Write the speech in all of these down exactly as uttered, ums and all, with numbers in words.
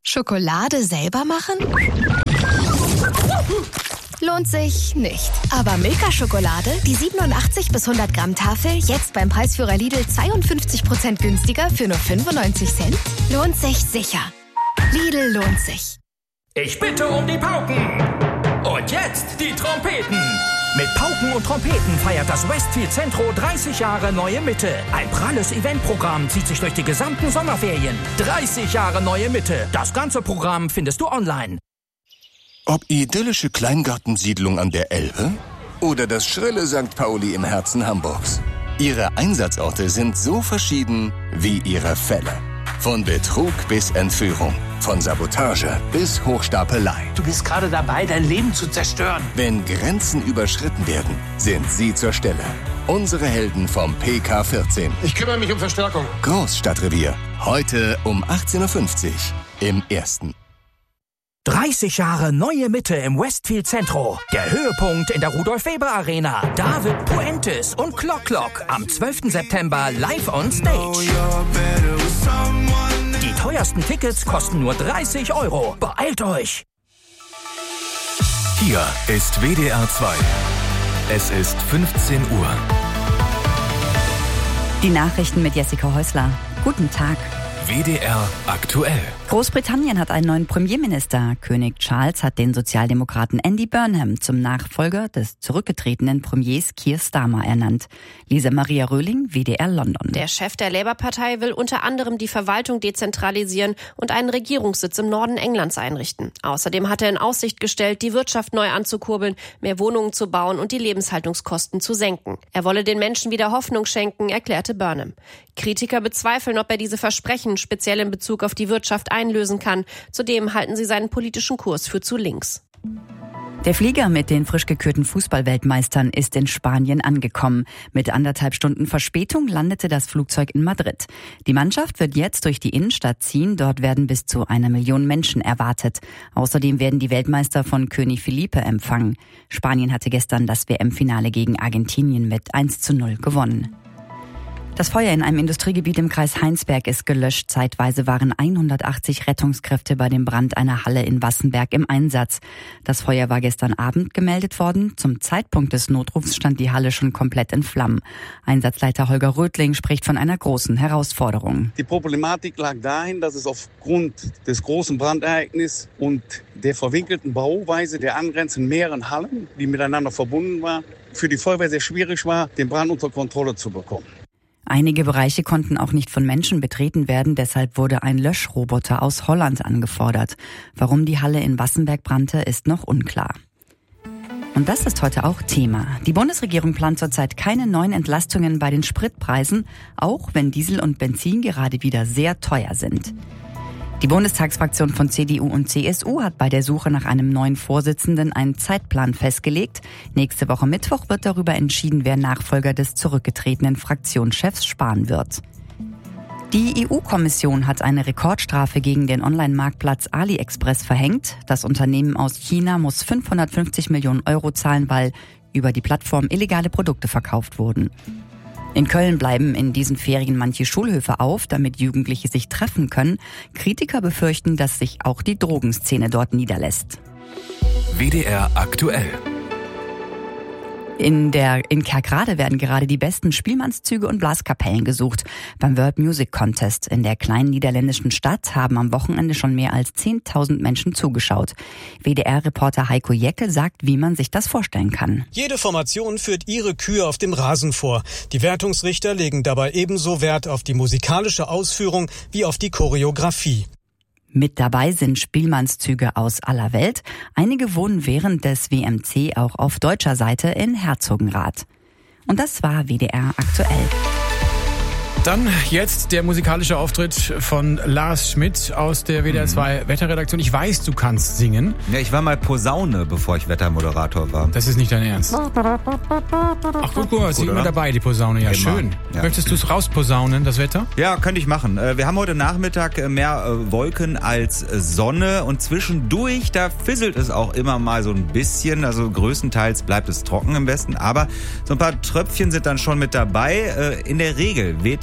Schokolade selber machen? Lohnt sich nicht. Aber Milka-Schokolade, die siebenundachtzig bis hundert Gramm Tafel, jetzt beim Preisführer Lidl zweiundfünfzig Prozent günstiger für nur fünfundneunzig Cent? Lohnt sich sicher. Lidl lohnt sich. Ich bitte um die Pauken. Und jetzt die Trompeten. Mit Pauken und Trompeten feiert das Westfield Centro dreißig Jahre Neue Mitte. Ein pralles Eventprogramm zieht sich durch die gesamten Sommerferien. dreißig Jahre Neue Mitte. Das ganze Programm findest du online. Ob idyllische Kleingartensiedlung an der Elbe oder das schrille Sankt Pauli im Herzen Hamburgs. Ihre Einsatzorte sind so verschieden wie ihre Fälle. Von Betrug bis Entführung, von Sabotage bis Hochstapelei. Du bist gerade dabei, dein Leben zu zerstören. Wenn Grenzen überschritten werden, sind sie zur Stelle. Unsere Helden vom P K vierzehn. Ich kümmere mich um Verstärkung. Großstadtrevier. Heute um achtzehn Uhr fünfzig im Ersten. dreißig Jahre Neue Mitte im Westfield Centro. Der Höhepunkt in der Rudolf-Weber-Arena. David Puentes und Clock Clock am zwölften September live on stage. Die teuersten Tickets kosten nur dreißig Euro. Beeilt euch! Hier ist W D R zwei. Es ist fünfzehn Uhr. Die Nachrichten mit Jessica Häusler. Guten Tag. W D R aktuell. Großbritannien hat einen neuen Premierminister. König Charles hat den Sozialdemokraten Andy Burnham zum Nachfolger des zurückgetretenen Premiers Keir Starmer ernannt. Lisa Maria Röhling, W D R London. Der Chef der Labour-Partei will unter anderem die Verwaltung dezentralisieren und einen Regierungssitz im Norden Englands einrichten. Außerdem hat er in Aussicht gestellt, die Wirtschaft neu anzukurbeln, mehr Wohnungen zu bauen und die Lebenshaltungskosten zu senken. Er wolle den Menschen wieder Hoffnung schenken, erklärte Burnham. Kritiker bezweifeln, ob er diese Versprechen speziell in Bezug auf die Wirtschaft einlösen kann. Zudem halten sie seinen politischen Kurs für zu links. Der Flieger mit den frisch gekürten Fußballweltmeistern ist in Spanien angekommen. Mit anderthalb Stunden Verspätung landete das Flugzeug in Madrid. Die Mannschaft wird jetzt durch die Innenstadt ziehen. Dort werden bis zu einer Million Menschen erwartet. Außerdem werden die Weltmeister von König Felipe empfangen. Spanien hatte gestern das W M-Finale gegen Argentinien mit eins zu null gewonnen. Das Feuer in einem Industriegebiet im Kreis Heinsberg ist gelöscht. Zeitweise waren hundertachtzig Rettungskräfte bei dem Brand einer Halle in Wassenberg im Einsatz. Das Feuer war gestern Abend gemeldet worden. Zum Zeitpunkt des Notrufs stand die Halle schon komplett in Flammen. Einsatzleiter Holger Rödling spricht von einer großen Herausforderung. Die Problematik lag dahin, dass es aufgrund des großen Brandereignisses und der verwinkelten Bauweise der angrenzenden mehreren Hallen, die miteinander verbunden waren, für die Feuerwehr sehr schwierig war, den Brand unter Kontrolle zu bekommen. Einige Bereiche konnten auch nicht von Menschen betreten werden, deshalb wurde ein Löschroboter aus Holland angefordert. Warum die Halle in Wassenberg brannte, ist noch unklar. Und das ist heute auch Thema. Die Bundesregierung plant zurzeit keine neuen Entlastungen bei den Spritpreisen, auch wenn Diesel und Benzin gerade wieder sehr teuer sind. Die Bundestagsfraktion von C D U und C S U hat bei der Suche nach einem neuen Vorsitzenden einen Zeitplan festgelegt. Nächste Woche Mittwoch wird darüber entschieden, wer Nachfolger des zurückgetretenen Fraktionschefs Spahn wird. Die E U-Kommission hat eine Rekordstrafe gegen den Online-Marktplatz AliExpress verhängt. Das Unternehmen aus China muss fünfhundertfünfzig Millionen Euro zahlen, weil über die Plattform illegale Produkte verkauft wurden. In Köln bleiben in diesen Ferien manche Schulhöfe auf, damit Jugendliche sich treffen können. Kritiker befürchten, dass sich auch die Drogenszene dort niederlässt. W D R aktuell. In der in Kerkrade werden gerade die besten Spielmannszüge und Blaskapellen gesucht. Beim World Music Contest in der kleinen niederländischen Stadt haben am Wochenende schon mehr als zehntausend Menschen zugeschaut. W D R-Reporter Heiko Jeckel sagt, wie man sich das vorstellen kann. Jede Formation führt ihre Kühe auf dem Rasen vor. Die Wertungsrichter legen dabei ebenso Wert auf die musikalische Ausführung wie auf die Choreografie. Mit dabei sind Spielmannszüge aus aller Welt. Einige wohnen während des W M C auch auf deutscher Seite in Herzogenrath. Und das war W D R aktuell. Dann jetzt der musikalische Auftritt von Lars Schmidt aus der W D R zwei Wetterredaktion. Ich weiß, du kannst singen. Ja, ich war mal Posaune, bevor ich Wettermoderator war. Das ist nicht dein Ernst. Ach, guck mal, ist immer dabei, die Posaune. Ja, immer. Schön. Ja. Möchtest du es rausposaunen, das Wetter? Ja, könnte ich machen. Wir haben heute Nachmittag mehr Wolken als Sonne und zwischendurch, da fisselt es auch immer mal so ein bisschen. Also größtenteils bleibt es trocken im Westen, aber so ein paar Tröpfchen sind dann schon mit dabei. In der Regel weht der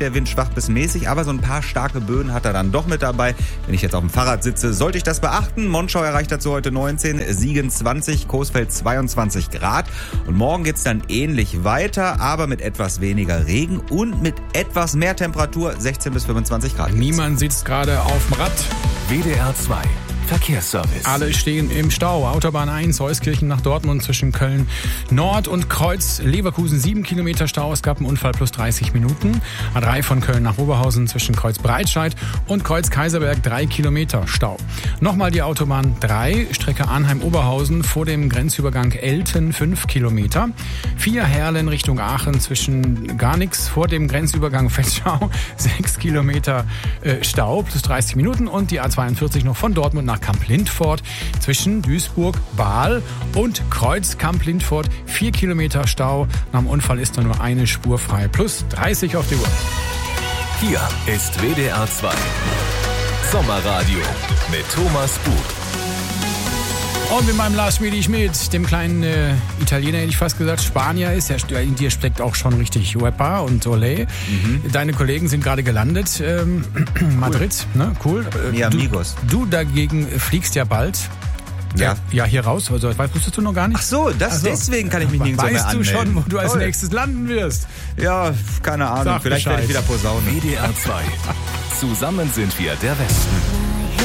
der Wind schwach bis mäßig, aber so ein paar starke Böen hat er dann doch mit dabei. Wenn ich jetzt auf dem Fahrrad sitze, sollte ich das beachten. Monschau erreicht dazu heute neunzehn, Siegen zwanzig, Coesfeld zweiundzwanzig Grad. Und morgen geht's dann ähnlich weiter, aber mit etwas weniger Regen und mit etwas mehr Temperatur, sechzehn bis fünfundzwanzig Grad. Niemand sitzt gerade auf dem Rad. W D R zwei Verkehrsservice. Alle stehen im Stau. Autobahn eins, Euskirchen nach Dortmund zwischen Köln Nord und Kreuz Leverkusen sieben Kilometer Stau. Es gab einen Unfall plus dreißig Minuten. A drei von Köln nach Oberhausen zwischen Kreuz Breitscheid und Kreuz Kaiserberg drei Kilometer Stau. Nochmal die Autobahn drei, Strecke Arnheim-Oberhausen vor dem Grenzübergang Elten fünf Kilometer. vier Herlen Richtung Aachen zwischen Garnix vor dem Grenzübergang Fetschau sechs Kilometer äh, Stau plus dreißig Minuten. Und die A zweiundvierzig noch von Dortmund nach Kamp-Lindfort zwischen Duisburg, Baal und Kreuz Kamp-Lindfort. vier Kilometer Stau. Nach dem Unfall ist da nur eine Spur frei. Plus dreißig auf die Uhr. Hier ist W D R zwei Sommerradio mit Thomas Buch. Und mit meinem Lars Schmidt, dem kleinen äh, Italiener, hätte ich fast gesagt, Spanier ist. Der, in dir steckt auch schon richtig Huepa und Olé. Mhm. Deine Kollegen sind gerade gelandet. Ähm, cool. Madrid, ne? Cool. Mi amigos. Du, du dagegen fliegst ja bald. Ja. Ja, hier raus. Also, das wusstest du noch gar nicht? Ach so, das, also, deswegen kann ich mich nirgendwo mehr anmelden. Weißt du schon, wo du als Toll. nächstes landen wirst? Ja, keine Ahnung. Sag Vielleicht Bescheid. werde ich wieder posaunen. W D R zwei Zusammen sind wir der Westen.